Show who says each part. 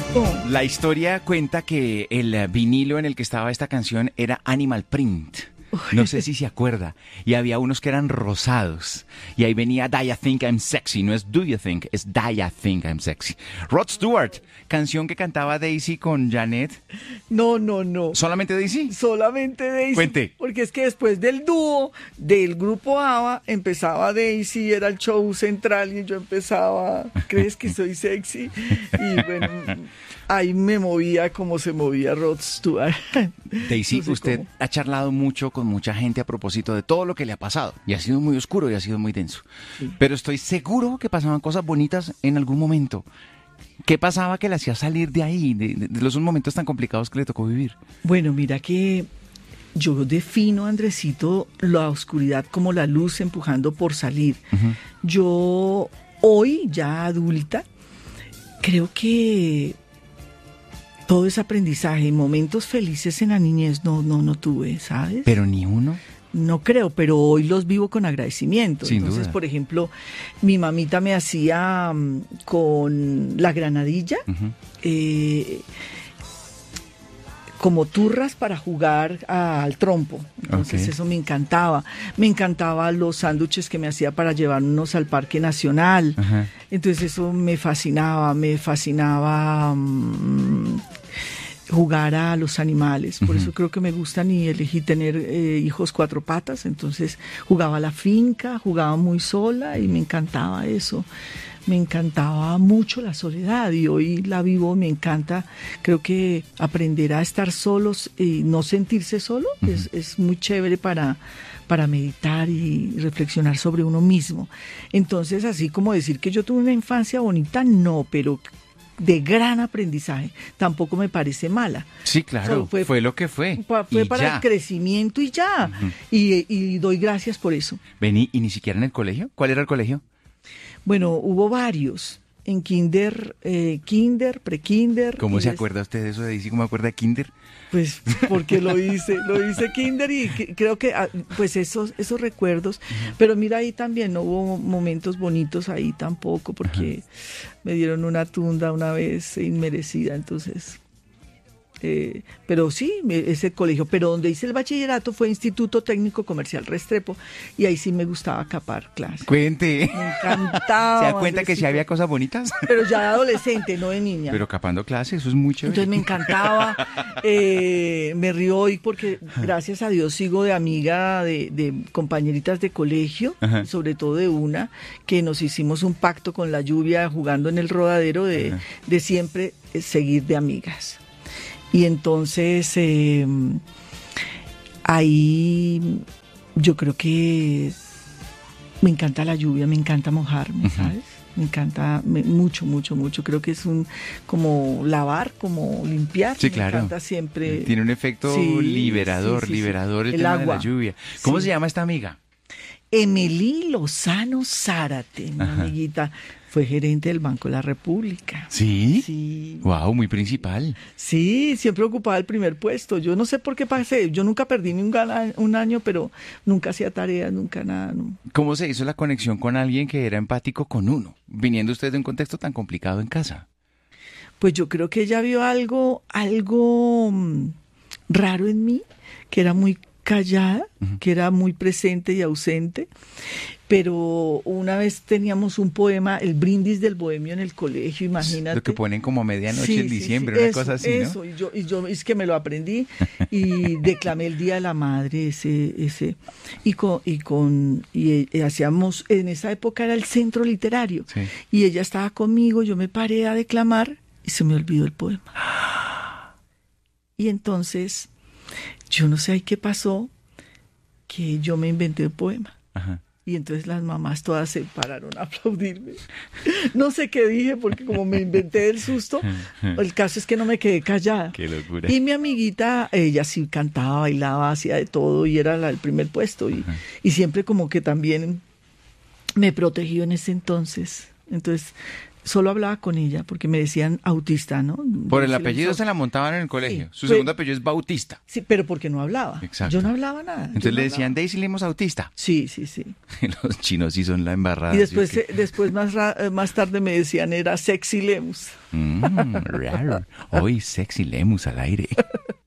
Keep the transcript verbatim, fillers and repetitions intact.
Speaker 1: Oh.
Speaker 2: La historia cuenta que el eh, vinilo en el que estaba esta canción era Animal Print. No sé si se acuerda. Y había unos que eran rosados. Y ahí venía Do You Think I'm Sexy. No es Do You Think, es Do You Think I'm Sexy. Rod Stewart, canción que cantaba Daisy con Janet.
Speaker 1: No, no, no.
Speaker 2: ¿Solamente Daisy?
Speaker 1: Solamente Daisy.
Speaker 2: Cuente.
Speaker 1: Porque es que después del dúo del grupo ABBA empezaba Daisy, era el show central y yo empezaba, ¿crees que soy sexy? Y bueno, ahí me movía como se movía Rod Stewart.
Speaker 2: Daisy,
Speaker 1: No sé
Speaker 2: usted
Speaker 1: cómo.
Speaker 2: ha charlado mucho con mucha gente a propósito de todo lo que le ha pasado. Y ha sido muy oscuro y ha sido muy denso.
Speaker 1: Sí.
Speaker 2: Pero estoy seguro que pasaban cosas bonitas en algún momento. ¿Qué pasaba que le hacía salir de ahí, de, de, de los momentos tan complicados que le tocó vivir?
Speaker 1: Bueno, mira que yo defino, Andresito, la oscuridad como la luz empujando por salir.
Speaker 2: Uh-huh.
Speaker 1: Yo, hoy, ya adulta, creo que todo es aprendizaje. Momentos felices en la niñez no, no, no tuve, ¿sabes?
Speaker 2: Pero ni uno.
Speaker 1: No creo, pero hoy los vivo con agradecimiento.
Speaker 2: Sin
Speaker 1: Entonces,
Speaker 2: duda.
Speaker 1: por ejemplo, mi mamita me hacía um, con la granadilla,
Speaker 2: Uh-huh.
Speaker 1: eh, como turras para jugar a- al trompo. Entonces
Speaker 2: Ok.
Speaker 1: eso me encantaba. Me encantaba los sándwiches que me hacía para llevarnos al Parque Nacional.
Speaker 2: Ajá.
Speaker 1: Entonces eso me fascinaba, me fascinaba mm, jugar a los animales. Por
Speaker 2: Ujú.
Speaker 1: eso creo que me gustan y elegí tener eh, hijos cuatro patas. Entonces jugaba a la finca, jugaba muy sola y me encantaba eso. Me encantaba mucho la soledad y hoy la vivo, me encanta. Creo que aprender a estar solos y no sentirse solo
Speaker 2: Ujú.
Speaker 1: es, es muy chévere para, para meditar y reflexionar sobre uno mismo. Entonces, así como decir que yo tuve una infancia bonita, no, pero de gran aprendizaje. Tampoco me parece mala.
Speaker 2: Sí, claro,
Speaker 1: Solo
Speaker 2: fue,
Speaker 1: fue-
Speaker 2: lo que fue.
Speaker 1: Pa- Fue
Speaker 2: Y
Speaker 1: para
Speaker 2: ya.
Speaker 1: el crecimiento y ya.
Speaker 2: Ujú.
Speaker 1: y, y doy gracias por eso.
Speaker 2: Vení, ¿y ni siquiera en el colegio? ¿Cuál era el colegio?
Speaker 1: Bueno, hubo varios. En kinder, eh, kinder, pre-kinder.
Speaker 2: ¿Cómo
Speaker 1: y
Speaker 2: se
Speaker 1: des-
Speaker 2: acuerda usted de eso de Daisy? ¿Cómo acuerda de Kinder?
Speaker 1: Pues porque lo hice, lo hice kinder y que- creo que ah, pues esos esos recuerdos, pero mira ahí también no hubo momentos bonitos ahí tampoco porque me dieron una tunda una vez inmerecida, entonces eh, pero sí, me- ese colegio, pero donde hice el bachillerato fue Instituto Técnico Comercial Restrepo y ahí sí me gustaba capar clases.
Speaker 2: Cuente.
Speaker 1: Me encantaba.
Speaker 2: ¿Se da cuenta que sí
Speaker 1: Andresito.
Speaker 2: había cosas bonitas?
Speaker 1: Pero ya de adolescente, no de niña.
Speaker 2: Pero capando clases, eso es muy chévere.
Speaker 1: Entonces me encantaba, eh, me río hoy porque gracias a Dios sigo de amiga de, de compañeritas de colegio,
Speaker 2: Ajá.
Speaker 1: sobre todo de una, que nos hicimos un pacto con la lluvia jugando en el rodadero de,
Speaker 2: Ajá.
Speaker 1: de siempre eh, seguir de amigas. Y entonces eh, ahí yo creo que me encanta la lluvia, me encanta mojarme,
Speaker 2: Ujú.
Speaker 1: ¿sabes? Me encanta me- mucho, mucho, mucho. Creo que es un como lavar, como limpiar.
Speaker 2: Sí,
Speaker 1: me
Speaker 2: claro.
Speaker 1: encanta siempre.
Speaker 2: Tiene un efecto
Speaker 1: Sí,
Speaker 2: liberador,
Speaker 1: sí, sí, sí.
Speaker 2: liberador el,
Speaker 1: El
Speaker 2: tema de
Speaker 1: agua.
Speaker 2: la lluvia. ¿Cómo
Speaker 1: Sí.
Speaker 2: se llama esta amiga?
Speaker 1: Emily Lozano Zárate, mi
Speaker 2: Ajá.
Speaker 1: amiguita, fue gerente del Banco de la República.
Speaker 2: ¿Sí?
Speaker 1: Sí.
Speaker 2: Wow, muy principal.
Speaker 1: Sí, siempre ocupaba el primer puesto. Yo no sé por qué pasé. Yo nunca perdí ni un, gana- un año, pero nunca hacía tareas, nunca nada. no.
Speaker 2: ¿Cómo se hizo la conexión con alguien que era empático con uno, viniendo usted de un contexto tan complicado en casa?
Speaker 1: Pues yo creo que ella vio algo, algo mm, raro en mí, que era muy callada,
Speaker 2: Ujú.
Speaker 1: que era muy presente y ausente. Pero una vez teníamos un poema, el brindis del bohemio en el colegio, imagínate.
Speaker 2: Lo que ponen como a medianoche
Speaker 1: Sí,
Speaker 2: en
Speaker 1: sí,
Speaker 2: diciembre,
Speaker 1: sí,
Speaker 2: una
Speaker 1: eso,
Speaker 2: cosa así,
Speaker 1: eso. Y yo, y yo es que me lo aprendí y declamé el Día de la Madre, ese, ese, y con, y con, y eh, hacíamos, en esa época era el centro literario,
Speaker 2: Sí.
Speaker 1: y ella estaba conmigo, yo me paré a declamar y se me olvidó el poema. Y entonces, yo no sé ahí qué pasó, que yo me inventé el poema.
Speaker 2: ¿no? Ajá.
Speaker 1: Y entonces las mamás todas se pararon a aplaudirme. No sé qué dije porque como me inventé el susto, el caso es que no me quedé callada.
Speaker 2: Qué locura.
Speaker 1: Y mi amiguita, ella sí cantaba, bailaba, hacía de todo y era la, el primer puesto. Y, y siempre como que también me protegió en ese entonces. Entonces solo hablaba con ella porque me decían autista, ¿no?
Speaker 2: Por el
Speaker 1: Daisy
Speaker 2: apellido
Speaker 1: Lemus.
Speaker 2: se la montaban en el colegio.
Speaker 1: Sí,
Speaker 2: Su
Speaker 1: fue-
Speaker 2: segundo apellido es Bautista.
Speaker 1: Sí, pero porque no hablaba.
Speaker 2: Exacto.
Speaker 1: Yo no hablaba nada. yo
Speaker 2: Entonces
Speaker 1: no
Speaker 2: le decían
Speaker 1: hablaba.
Speaker 2: Daisy Lemus autista.
Speaker 1: Sí, sí, sí.
Speaker 2: Los chinos sí son la embarrada.
Speaker 1: Y después,
Speaker 2: ¿sí o qué?
Speaker 1: eh, después más, ra- eh, más tarde me decían era Sexy Lemus.
Speaker 2: Mm, raro. Hoy Sexy Lemus al aire.